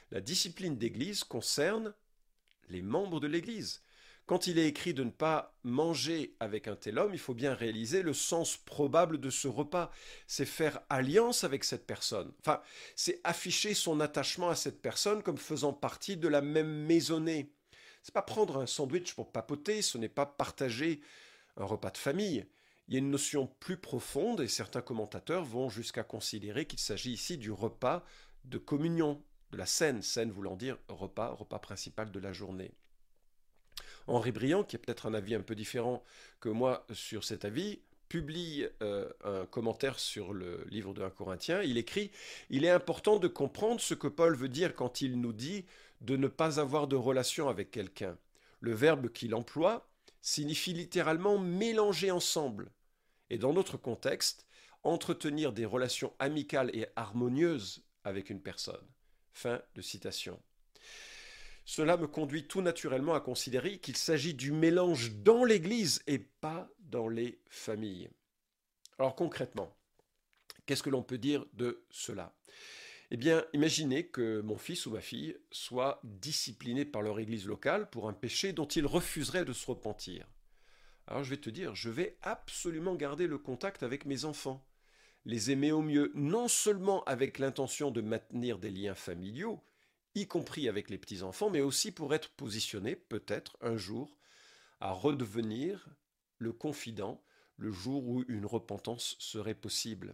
La discipline d'Église concerne les membres de l'Église. Quand il est écrit de ne pas manger avec un tel homme, il faut bien réaliser le sens probable de ce repas. C'est faire alliance avec cette personne. Enfin, c'est afficher son attachement à cette personne comme faisant partie de la même maisonnée. C'est pas prendre un sandwich pour papoter, ce n'est pas partager un repas de famille. Il y a une notion plus profonde et certains commentateurs vont jusqu'à considérer qu'il s'agit ici du repas de communion, de la scène, scène voulant dire repas, repas principal de la journée. Henri Briand, qui a peut-être un avis un peu différent que moi sur cet avis, publie un commentaire sur le livre de 1 Corinthiens. Il écrit « Il est important de comprendre ce que Paul veut dire quand il nous dit de ne pas avoir de relation avec quelqu'un. Le verbe qu'il emploie signifie littéralement mélanger ensemble. Et dans notre contexte, entretenir des relations amicales et harmonieuses avec une personne. » Fin de citation. Cela me conduit tout naturellement à considérer qu'il s'agit du mélange dans l'Église et pas dans les familles. Alors concrètement, qu'est-ce que l'on peut dire de cela? Eh bien, imaginez que mon fils ou ma fille soit discipliné par leur Église locale pour un péché dont ils refuseraient de se repentir. Alors je vais te dire, je vais absolument garder le contact avec mes enfants, les aimer au mieux, non seulement avec l'intention de maintenir des liens familiaux, y compris avec les petits-enfants, mais aussi pour être positionné, peut-être un jour, à redevenir le confident le jour où une repentance serait possible.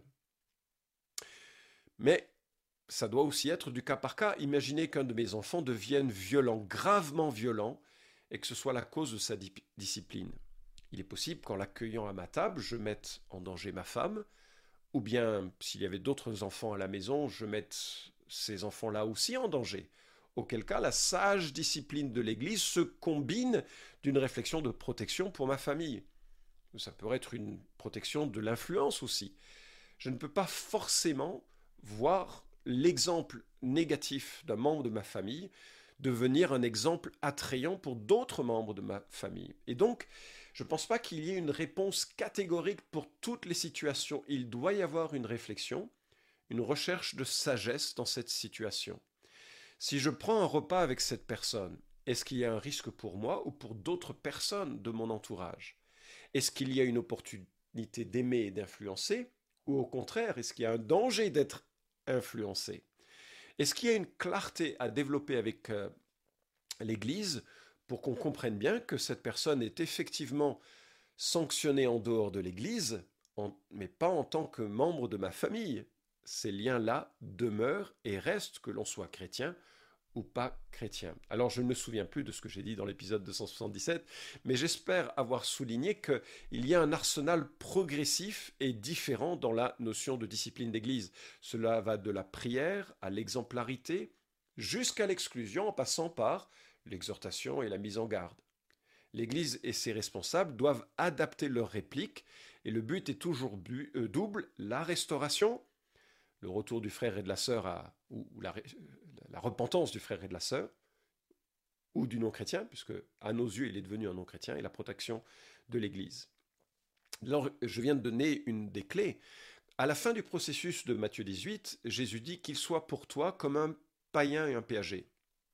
Mais ça doit aussi être du cas par cas. Imaginez qu'un de mes enfants devienne violent, gravement violent, et que ce soit la cause de sa discipline. Il est possible qu'en l'accueillant à ma table, je mette en danger ma femme, ou bien, s'il y avait d'autres enfants à la maison, je mette ces enfants-là aussi en danger. Auquel cas, la sage discipline de l'Église se combine d'une réflexion de protection pour ma famille. Ça peut être une protection de l'influence aussi. Je ne peux pas forcément voir l'exemple négatif d'un membre de ma famille devenir un exemple attrayant pour d'autres membres de ma famille. Et donc, je ne pense pas qu'il y ait une réponse catégorique pour toutes les situations. Il doit y avoir une réflexion, une recherche de sagesse dans cette situation. Si je prends un repas avec cette personne, est-ce qu'il y a un risque pour moi ou pour d'autres personnes de mon entourage? Est-ce qu'il y a une opportunité d'aimer et d'influencer? Ou au contraire, est-ce qu'il y a un danger d'être influencé? Est-ce qu'il y a une clarté à développer avec l'Église pour qu'on comprenne bien que cette personne est effectivement sanctionnée en dehors de l'Église, mais pas en tant que membre de ma famille? Ces liens-là demeurent et restent, que l'on soit chrétien ou pas chrétien. Alors je ne me souviens plus de ce que j'ai dit dans l'épisode 277, mais j'espère avoir souligné qu'il y a un arsenal progressif et différent dans la notion de discipline d'Église. Cela va de la prière à l'exemplarité, jusqu'à l'exclusion en passant par l'exhortation et la mise en garde. L'Église et ses responsables doivent adapter leurs répliques et le but est toujours double, la restauration, le retour du frère et de la sœur ou la repentance du frère et de la sœur, ou du non-chrétien, puisque à nos yeux il est devenu un non-chrétien, et la protection de l'Église. Alors, je viens de donner une des clés. À la fin du processus de Matthieu 18, Jésus dit qu'il soit pour toi comme un païen et un péager.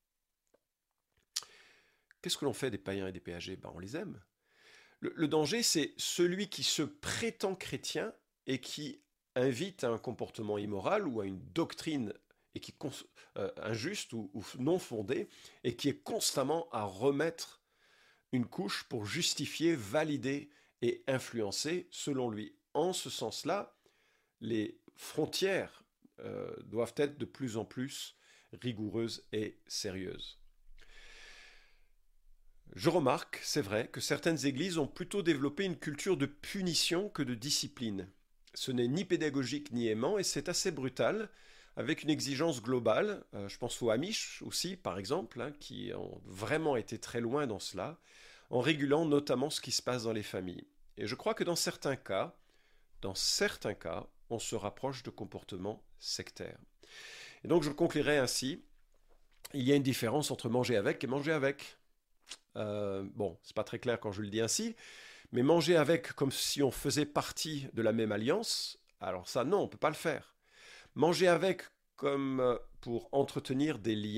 Qu'est-ce que l'on fait des païens et des péagers? On les aime. Le danger, c'est celui qui se prétend chrétien et qui invite à un comportement immoral ou à une doctrine et qui injuste ou non fondée et qui est constamment à remettre une couche pour justifier, valider et influencer selon lui. En ce sens-là, les frontières doivent être de plus en plus rigoureuses et sérieuses. Je remarque, c'est vrai, que certaines églises ont plutôt développé une culture de punition que de discipline. Ce n'est ni pédagogique ni aimant et c'est assez brutal, avec une exigence globale. Je pense aux Amish aussi, par exemple, qui ont vraiment été très loin dans cela, en régulant notamment ce qui se passe dans les familles. Et je crois que dans certains cas, on se rapproche de comportements sectaires. Et donc je conclurai ainsi, il y a une différence entre manger avec et manger avec. C'est pas très clair quand je le dis ainsi, mais manger avec comme si on faisait partie de la même alliance, alors ça non, on peut pas le faire. Manger avec comme pour entretenir des liens